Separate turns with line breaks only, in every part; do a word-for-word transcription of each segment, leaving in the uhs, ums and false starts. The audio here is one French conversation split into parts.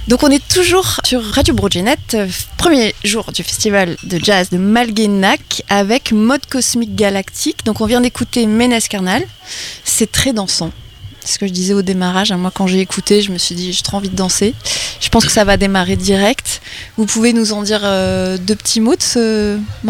Donc on est toujours sur Radio Broadjet, premier jour du festival de jazz de Malguenac avec Mode Cosmique Galactique. Donc on vient d'écouter Ménez-Carnal, c'est très dansant. C'est ce que je disais au démarrage, moi quand j'ai écouté, je me suis dit j'ai trop envie de danser. Je pense que ça va démarrer direct. Vous pouvez nous en dire euh, deux petits mots de ce morceau ?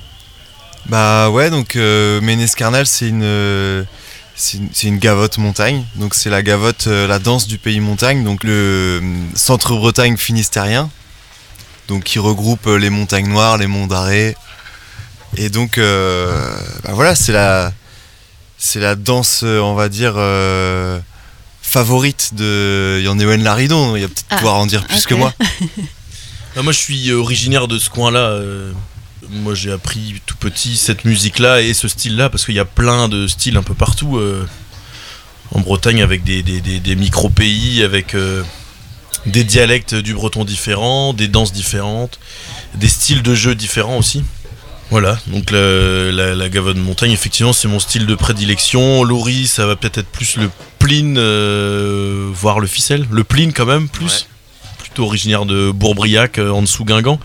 Bah ouais, donc euh, Ménez-Carnal c'est une... Euh... C'est une, c'est une gavotte montagne, donc c'est la gavotte, euh, la danse du pays montagne, donc le euh, centre-Bretagne finistérien, donc qui regroupe euh, les montagnes noires, les monts d'Arrée, et donc euh, bah voilà, c'est la, c'est la danse, euh, on va dire, euh, favorite de Yann-Ewen Laridon, il va peut-être ah, pouvoir en dire plus okay. que moi.
Ah, moi je suis originaire de ce coin-là. Euh... Moi j'ai appris tout petit cette musique-là et ce style-là parce qu'il y a plein de styles un peu partout euh, en Bretagne avec des, des, des, des micro-pays, avec euh, des dialectes du breton différents, des danses différentes, des styles de jeu différents aussi. Voilà, donc la, la, la gavotte de montagne, effectivement c'est mon style de prédilection. Laurie, ça va peut-être être plus le pline, euh, voire le ficelle. Le pline quand même, plus. Ouais. Plutôt originaire de Bourbriac, euh, en dessous Guingamp.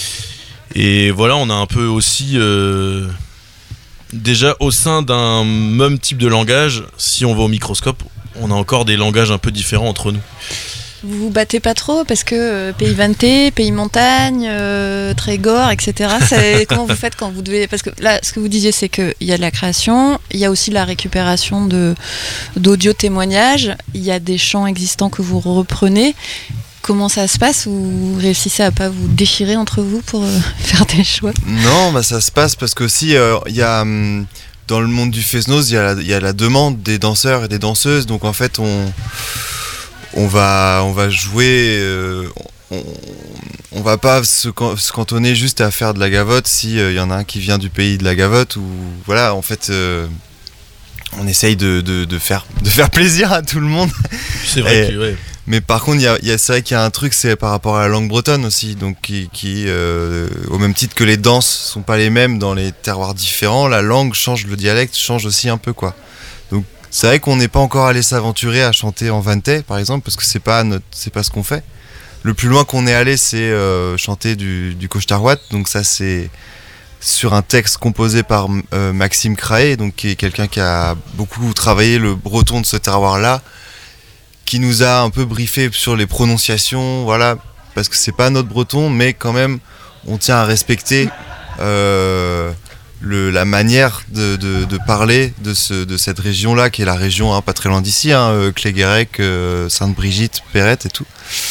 Et voilà, on a un peu aussi, euh, déjà au sein d'un même type de langage, si on va au microscope, on a encore des langages un peu différents entre nous.
Vous vous battez pas trop parce que euh, pays vanté, pays montagne, euh, Trégor, et cetera. C'est, comment vous faites quand vous devez... Parce que là, ce que vous disiez, c'est qu'il y a de la création, il y a aussi la récupération de, d'audio témoignages, il y a des chants existants que vous reprenez. Comment ça se passe ? Vous réussissez à pas vous déchirer entre vous pour euh, faire des choix ?
Non, bah ça se passe parce qu'aussi, il euh, y a, hum, dans le monde du Fesnoz, il y, y a la demande des danseurs et des danseuses. Donc en fait, on, on, va, on va jouer, euh, on, on va pas se, se cantonner juste à faire de la gavotte s'il euh, y en a un qui vient du pays de la gavotte. Ou, voilà, en fait... Euh, on essaye de, de, de, faire, de faire plaisir à tout le monde.
C'est vrai que, ouais.
Mais par contre, y a, y a, c'est vrai qu'il y a un truc, c'est par rapport à la langue bretonne aussi, donc qui, qui euh, au même titre que les danses sont pas les mêmes dans les terroirs différents, la langue change, le dialecte change aussi un peu, quoi. Donc c'est vrai qu'on n'est pas encore allé s'aventurer à chanter en vantais, par exemple, parce que c'est pas notre, c'est pas ce qu'on fait. Le plus loin qu'on est allé, c'est euh, chanter du, du Cochtarouat, donc ça c'est sur un texte composé par euh, Maxime Craé, donc qui est quelqu'un qui a beaucoup travaillé le breton de ce terroir-là, qui nous a un peu briefé sur les prononciations, voilà, parce que c'est pas notre breton, mais quand même, on tient à respecter euh, le, la manière de, de, de parler de, ce, de cette région-là, qui est la région hein, pas très loin d'ici, hein, euh, Cléguérec, euh, Sainte-Brigitte, Perrette et tout.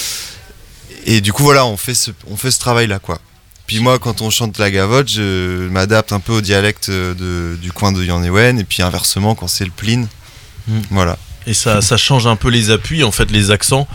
Et du coup, voilà, on fait ce, on fait ce travail-là, quoi. Puis moi, quand on chante la gavotte, je m'adapte un peu au dialecte de, du coin de Yann-Ewen, et puis inversement, quand c'est le pline, mmh. voilà.
Et ça, ça change un peu les appuis, en fait, les accents,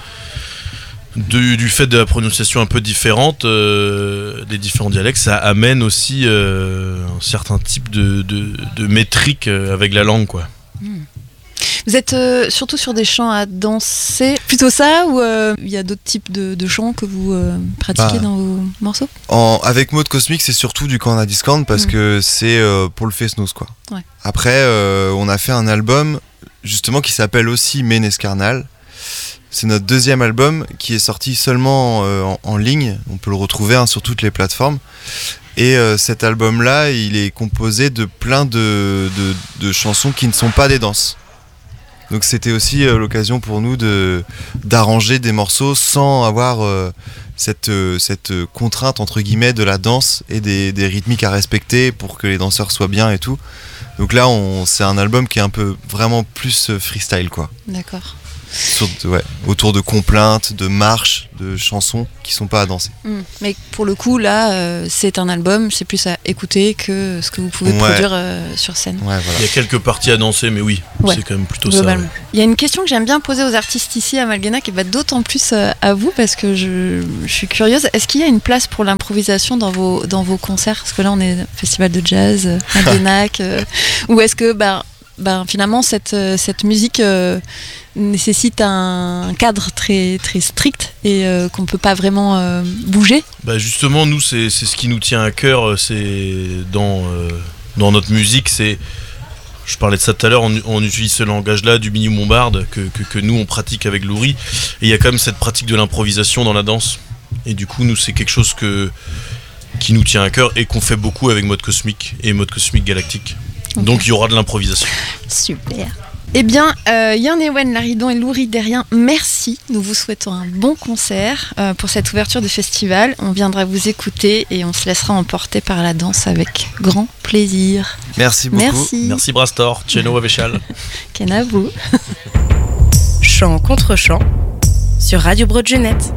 du, du fait de la prononciation un peu différente euh, des différents dialectes, ça amène aussi euh, un certain type de, de, de métrique avec la langue, quoi.
Mmh. Vous êtes euh, surtout sur des chants à danser, plutôt ça, ou il euh, y a d'autres types de, de chants que vous euh, pratiquez bah, dans vos morceaux ?
en, Avec Mode Cosmique, c'est surtout du corna discount parce mmh. que c'est euh, pour le Fesnoz, quoi.
Ouais.
Après, euh, on a fait un album justement qui s'appelle aussi Ménez-Carnal. C'est notre deuxième album qui est sorti seulement euh, en, en ligne. On peut le retrouver hein, sur toutes les plateformes. Et euh, cet album-là, il est composé de plein de, de, de chansons qui ne sont pas des danses. Donc c'était aussi euh, l'occasion pour nous de, d'arranger des morceaux sans avoir euh, cette, euh, cette contrainte entre guillemets de la danse et des, des rythmiques à respecter pour que les danseurs soient bien et tout. Donc là, on, c'est un album qui est un peu vraiment plus freestyle, quoi.
D'accord.
Sur, ouais, autour de complaintes, de marches, de chansons qui sont pas à danser.
Mmh. Mais pour le coup, là, euh, c'est un album, c'est plus à écouter que ce que vous pouvez ouais. produire euh, sur scène.
Ouais, voilà.
Il y a quelques parties à danser, mais oui, ouais. c'est quand même plutôt globalement. Ça. Ouais.
Il y a une question que j'aime bien poser aux artistes ici à Malguenac, et bah, d'autant plus euh, à vous, parce que je, je suis curieuse. Est-ce qu'il y a une place pour l'improvisation dans vos, dans vos concerts ? Parce que là, on est festival de jazz, euh, Malguenac, euh, ou est-ce que... Bah, Ben, finalement, cette, cette musique euh, nécessite un cadre très, très strict et euh, qu'on ne peut pas vraiment euh, bouger.
Bah justement, nous, c'est, c'est ce qui nous tient à cœur, c'est dans, euh, dans notre musique, c'est je parlais de ça tout à l'heure, on, on utilise ce langage-là du mini bombarde que, que, que nous on pratique avec Louri. Et il y a quand même cette pratique de l'improvisation dans la danse. Et du coup, nous, c'est quelque chose que, qui nous tient à cœur et qu'on fait beaucoup avec Mode Cosmique et Mode Cosmique Galactique. Okay. Donc il y aura de l'improvisation.
Super. Eh bien, euh, Yann Ewen, Laridon et Louri Derrien, merci. Nous vous souhaitons un bon concert euh, pour cette ouverture du festival. On viendra vous écouter et on se laissera emporter par la danse avec grand plaisir.
Merci beaucoup.
Merci.
Merci Brastor. Tcheno Avechal.
Kenavo.
Chant contre chant sur Radio Broadgenette.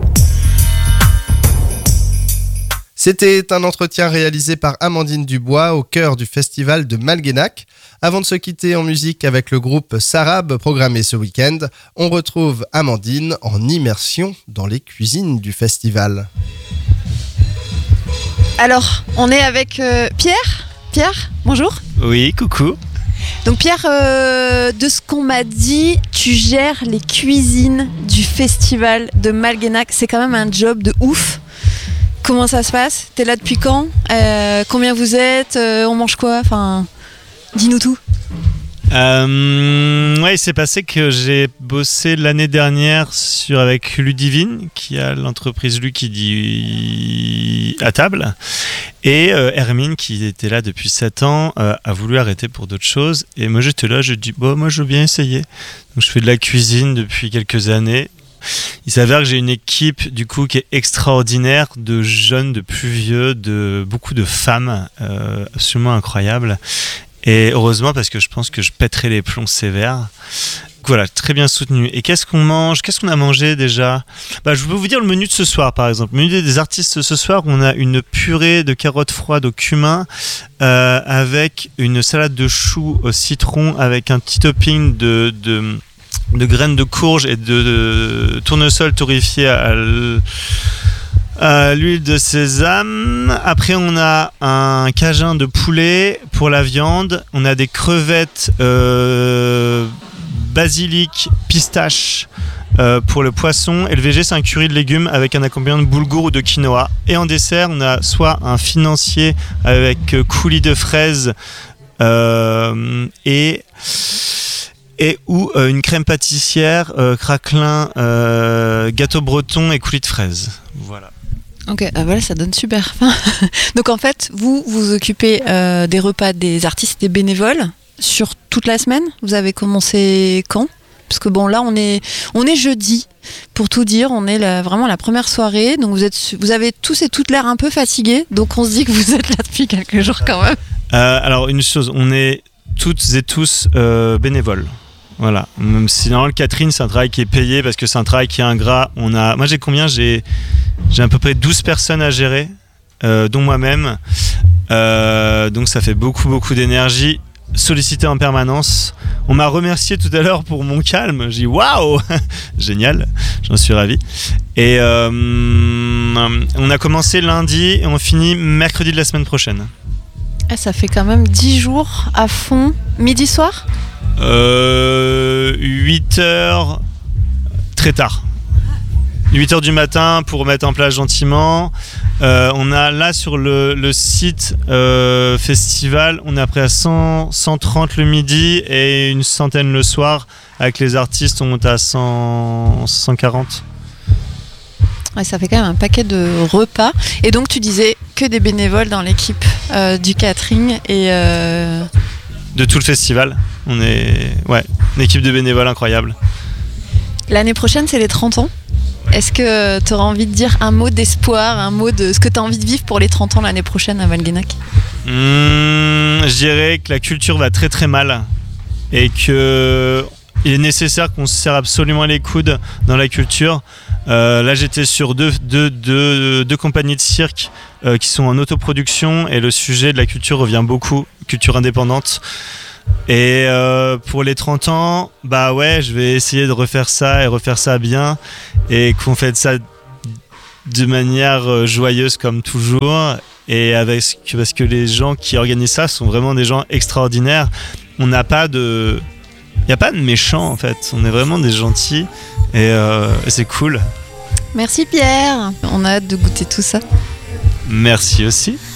C'était un entretien réalisé par Amandine Dubois au cœur du festival de Malguénac. Avant de se quitter en musique avec le groupe Sarab programmé ce week-end, on retrouve Amandine en immersion dans les cuisines du festival.
Alors, on est avec euh, Pierre. Pierre, bonjour.
Oui, coucou.
Donc Pierre, euh, de ce qu'on m'a dit, tu gères les cuisines du festival de Malguénac. C'est quand même un job de ouf. Comment ça se passe ? T'es là depuis quand ? euh, Combien vous êtes ? euh, On mange quoi ? Enfin, dis-nous tout.
Euh, ouais, il s'est passé que j'ai bossé l'année dernière sur, avec Ludivine, qui a l'entreprise Lu qui dit à table. Et euh, Hermine, qui était là depuis sept ans, euh, a voulu arrêter pour d'autres choses. Et moi, j'étais là, je dis, bon, moi, je veux bien essayer. Donc, je fais de la cuisine depuis quelques années. Il s'avère que j'ai une équipe du coup qui est extraordinaire, de jeunes, de plus vieux, de beaucoup de femmes, euh, absolument incroyables. Et heureusement, parce que je pense que je pèterais les plombs sévères. Voilà, très bien soutenu. Et qu'est-ce qu'on mange ? Qu'est-ce qu'on a mangé déjà ? Bah, je peux vous dire le menu de ce soir, par exemple. Le menu des artistes ce soir, on a une purée de carottes froides au cumin euh, avec une salade de choux au citron avec un petit topping de... de de graines de courge et de, de tournesol torréfié à, à l'huile de sésame. Après, on a un cajun de poulet pour la viande. On a des crevettes euh, basilic, pistache euh, pour le poisson. Et le végé, c'est un curry de légumes avec un accompagnement de boulgour ou de quinoa. Et en dessert, on a soit un financier avec euh, coulis de fraises euh, et... et ou euh, une crème pâtissière, euh, craquelin, euh, gâteau breton et coulis de fraises. Voilà.
Ok, ah voilà, ça donne super faim. Donc en fait, vous vous occupez euh, des repas des artistes, des bénévoles sur toute la semaine. Vous avez commencé quand ? Parce que bon, là, on est, on est jeudi. Pour tout dire, on est la, vraiment la première soirée. Donc vous, êtes, vous avez tous et toutes l'air un peu fatigués. Donc on se dit que vous êtes là depuis quelques jours quand même.
Euh, alors une chose, on est toutes et tous euh, bénévoles. Voilà, même si dans le catering c'est un travail qui est payé parce que c'est un travail qui est ingrat. On a, moi j'ai combien j'ai, j'ai à peu près douze personnes à gérer, euh, dont moi-même. Euh, donc ça fait beaucoup beaucoup d'énergie, sollicité en permanence. On m'a remercié tout à l'heure pour mon calme. J'ai dit waouh, génial, j'en suis ravi. Et euh, on a commencé lundi et on finit mercredi de la semaine prochaine.
Ah, ça fait quand même dix jours à fond, midi soir.
Euh, huit heures, très tard. huit heures du matin pour mettre en place gentiment. Euh, on a là sur le, le site euh, festival, on est après à cent, cent trente le midi et une centaine le soir. Avec les artistes, on monte à cent, cent quarante.
Ouais, ça fait quand même un paquet de repas. Et donc tu disais que des bénévoles dans l'équipe euh, du catering et... Euh...
De tout le festival. On est ouais, une équipe de bénévoles incroyable.
L'année prochaine, c'est les trente ans. Est-ce que tu auras envie de dire un mot d'espoir, un mot de ce que tu as envie de vivre pour les trente ans l'année prochaine à Malguénac ?
mmh, Je dirais que la culture va très très mal et qu'il est nécessaire qu'on se serre absolument les coudes dans la culture. Euh, là, j'étais sur deux, deux, deux, deux compagnies de cirque euh, qui sont en autoproduction et le sujet de la culture revient beaucoup, culture indépendante. Et euh, pour les trente ans, bah ouais, je vais essayer de refaire ça et refaire ça bien et qu'on fait ça de manière joyeuse comme toujours et avec parce que les gens qui organisent ça sont vraiment des gens extraordinaires. On n'a pas de, il n'y a pas de méchants en fait. On est vraiment des gentils et, euh, et c'est cool.
Merci Pierre. On a hâte de goûter tout ça.
Merci aussi.